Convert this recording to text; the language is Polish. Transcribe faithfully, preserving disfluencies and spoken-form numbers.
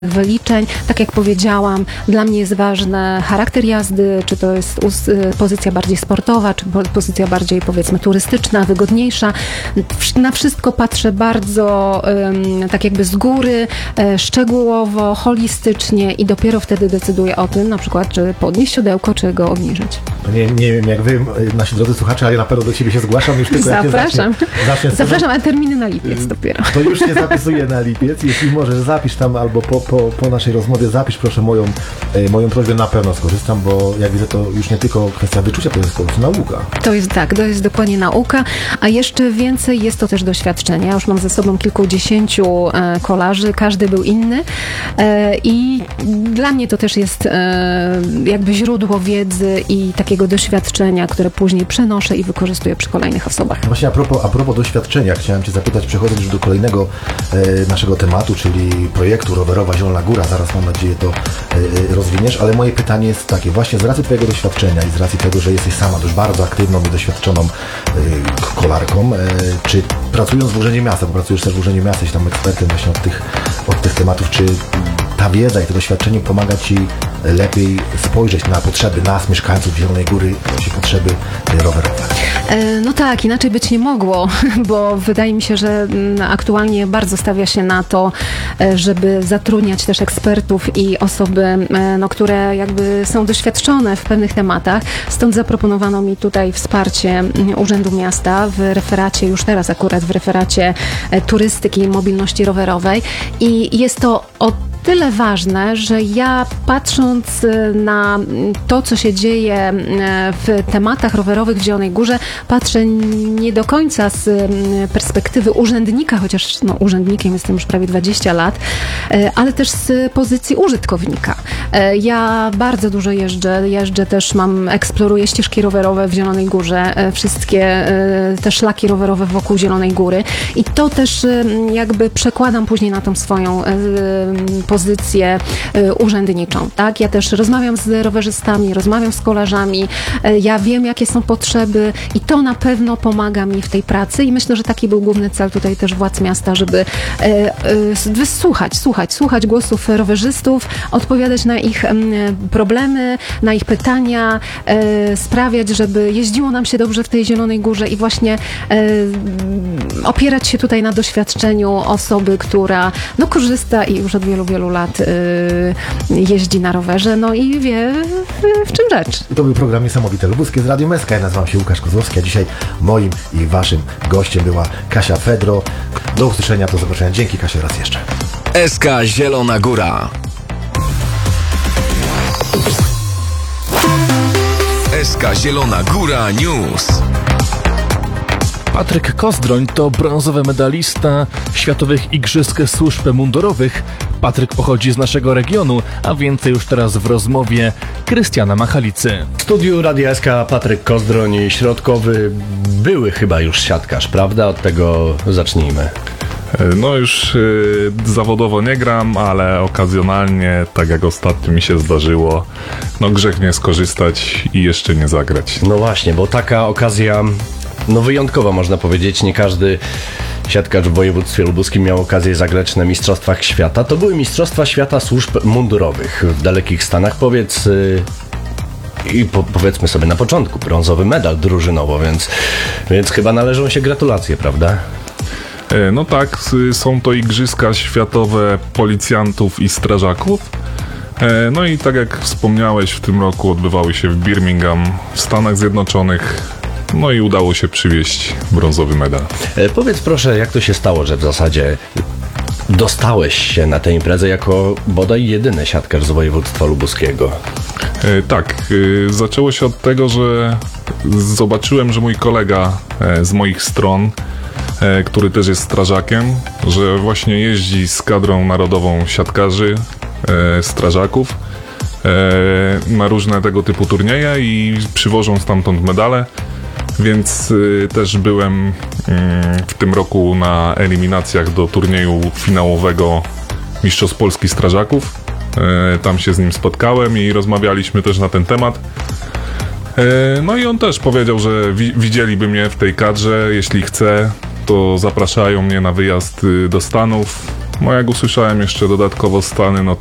wyliczeń. Tak jak powiedziałam, dla mnie jest ważny charakter jazdy, czy to jest pozycja bardziej sportowa, czy pozycja bardziej, powiedzmy, turystyczna, wygodniejsza. Na wszystko patrzę bardzo tak jakby z góry, szczegółowo, holistycznie i dopiero wtedy decyduję o tym, na przykład, czy podnieść siodełko, czy go obniżyć. Nie, nie wiem jak wy, nasi drodzy słuchacze, ale ja na pewno do ciebie się zgłaszam już tylko jak Zapraszam. Zacznie, zacznie Zapraszam, a terminy na lipiec dopiero. To już się zapisuję na lipiec. Jeśli możesz, zapisz tam albo po, po, po naszej rozmowie zapisz proszę moją, moją prośbę, na pewno skorzystam, bo jak widzę, to już nie tylko kwestia wyczucia, to jest po prostu nauka. To jest tak, to jest dokładnie nauka, a jeszcze więcej jest to też doświadczenie. Ja już mam ze sobą kilkudziesięciu e, kolarzy, każdy był inny e, i dla mnie to też jest e, jakby źródło wiedzy i takiego doświadczenia, które później przenoszę i wykorzystuję przy kolejnych osobach. Właśnie a propos, a propos doświadczenia, chciałem cię zapytać, przechodząc już do kolejnego e, naszego tematu, czyli projektu Rowerowa Zielona Góra. Zaraz mam nadzieję to e, rozwiniesz, ale moje pytanie jest takie, właśnie z racji twojego doświadczenia i z racji tego, że jesteś sama dość bardzo aktywną i doświadczoną e, kolarką, e, czy pracując w Urzędzie Miasta, bo pracujesz też w Urzędzie Miasta, jesteś tam ekspertem właśnie od tych, od tych tematów, czy ta wiedza i to doświadczenie pomaga ci lepiej spojrzeć na potrzeby nas, mieszkańców Zielonej Góry, właśnie potrzeby rowerowe? No tak, inaczej być nie mogło, bo wydaje mi się, że aktualnie bardzo stawia się na to, żeby zatrudniać też ekspertów i osoby, no, które jakby są doświadczone w pewnych tematach. Stąd zaproponowano mi tutaj wsparcie Urzędu Miasta w referacie, już teraz akurat w referacie turystyki i mobilności rowerowej i jest to o tyle ważne, że ja patrząc na to, co się dzieje w tematach rowerowych w Zielonej Górze, patrzę nie do końca z perspektywy urzędnika, chociaż no, urzędnikiem jestem już prawie dwadzieścia lat, ale też z pozycji użytkownika. Ja bardzo dużo jeżdżę, jeżdżę też, mam, eksploruję ścieżki rowerowe w Zielonej Górze, wszystkie te szlaki rowerowe wokół Zielonej Góry i to też jakby przekładam później na tą swoją pozycję urzędniczą, tak? Ja też rozmawiam z rowerzystami, rozmawiam z kolarzami, ja wiem, jakie są potrzeby i to na pewno pomaga mi w tej pracy i myślę, że taki był główny cel tutaj też władz miasta, żeby wysłuchać, słuchać, słuchać głosów rowerzystów, odpowiadać na ich problemy, na ich pytania, sprawiać, żeby jeździło nam się dobrze w tej Zielonej Górze i właśnie opierać się tutaj na doświadczeniu osoby, która no, korzysta i już od wielu, wielu lat jeździ na rowerze, no i wie w czym rzecz. To był program Niesamowite Lubuskie z Radium S K. Ja nazywam się Łukasz Kozłowski, a dzisiaj moim i waszym gościem była Kasia Fedro. Do usłyszenia, do zobaczenia. Dzięki, Kasia, raz jeszcze. S K Zielona Góra. S K Zielona Góra News. Patryk Kozdroń to brązowy medalista Światowych Igrzysk Służb Mundurowych. Patryk pochodzi z naszego regionu, a więcej już teraz w rozmowie Krystiana Machalicy. W studiu Radia S K Patryk Kozdroń, środkowy, były chyba już siatkarz, prawda? Od tego zacznijmy. No już y, zawodowo nie gram, ale okazjonalnie, tak jak ostatnio mi się zdarzyło, no grzech nie skorzystać i jeszcze nie zagrać. No właśnie, bo taka okazja, no wyjątkowa można powiedzieć, nie każdy siatkarz w województwie lubuskim miał okazję zagrać na Mistrzostwach Świata. To były Mistrzostwa Świata Służb Mundurowych w dalekich Stanach. Powiedz... Y I po, powiedzmy sobie na początku, brązowy medal drużynowo, więc, więc chyba należą się gratulacje, prawda? No tak, są to Igrzyska Światowe Policjantów i Strażaków. No i tak jak wspomniałeś, w tym roku odbywały się w Birmingham w Stanach Zjednoczonych. No i udało się przywieźć brązowy medal. E, powiedz proszę, jak to się stało, że w zasadzie dostałeś się na tę imprezę jako bodaj jedyny siatkarz z województwa lubuskiego? E, tak, e, zaczęło się od tego, że zobaczyłem, że mój kolega e, z moich stron, e, który też jest strażakiem, że właśnie jeździ z kadrą narodową siatkarzy, e, strażaków e, na różne tego typu turnieje i przywożą stamtąd medale. Więc y, też byłem y, w tym roku na eliminacjach do turnieju finałowego Mistrzostw Polski Strażaków. Y, tam się z nim spotkałem i rozmawialiśmy też na ten temat. Y, no i on też powiedział, że wi- widzieliby mnie w tej kadrze. Jeśli chce, to zapraszają mnie na wyjazd y, do Stanów. No jak usłyszałem jeszcze dodatkowo Stany, no to